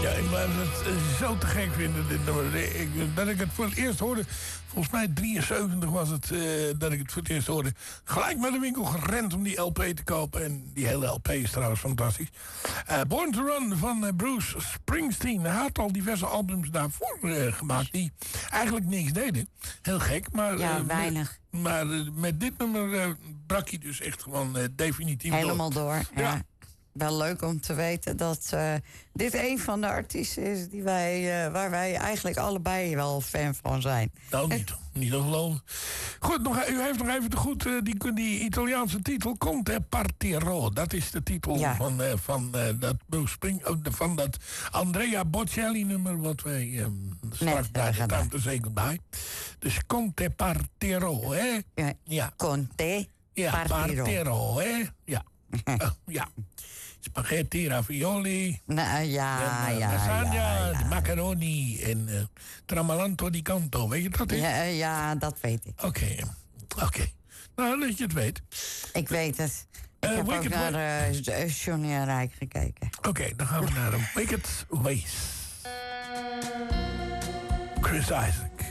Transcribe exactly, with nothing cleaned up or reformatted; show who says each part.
Speaker 1: Ja, maar het is zo te gek vinden, dit nummer. Ik, dat ik het voor het eerst hoorde, volgens mij drieënzeventig was het, uh, dat ik het voor het eerst hoorde. Gelijk naar de winkel gerend om die L P te kopen. En die hele L P is trouwens fantastisch. Uh, Born to Run van uh, Bruce Springsteen. Hij had al diverse albums daarvoor uh, gemaakt die eigenlijk niks deden. Heel gek, maar...
Speaker 2: Ja,
Speaker 1: uh,
Speaker 2: weinig.
Speaker 1: Met, maar uh, met dit nummer uh, brak hij dus echt gewoon uh, definitief
Speaker 2: Helemaal door. door ja.
Speaker 1: Ja.
Speaker 2: Wel leuk om te weten dat uh, dit een van de artiesten is die wij, uh, waar wij eigenlijk allebei wel fan van zijn.
Speaker 1: Nou, niet, niet te geloven. Goed, nog, u heeft nog even te goed uh, die, die Italiaanse titel. Conte Partirò. Dat is de titel ja. van, uh, van, uh, dat Spring, uh, van dat Andrea Bocelli nummer wat wij uh, straks bij de Time to Say Goodbye. Dus Conte Partirò, hè?
Speaker 2: Ja.
Speaker 1: ja.
Speaker 2: Conte
Speaker 1: ja,
Speaker 2: Partirò.
Speaker 1: Partirò, hè? Ja. uh, ja. Spaghetti, ravioli,
Speaker 2: nou, ja,
Speaker 1: en, uh,
Speaker 2: ja,
Speaker 1: lasagna,
Speaker 2: ja, ja.
Speaker 1: macaroni en uh, tramalanto di canto. Weet je dat is?
Speaker 2: Ja, ja, dat weet ik.
Speaker 1: Oké, okay. oké. Okay. Nou, dat je het weet.
Speaker 2: Ik weet het. Ik uh, heb ook naar uh, Johnny en Rijk gekeken.
Speaker 1: Oké, okay, dan gaan we naar de Wicked Ways. Chris Isaac.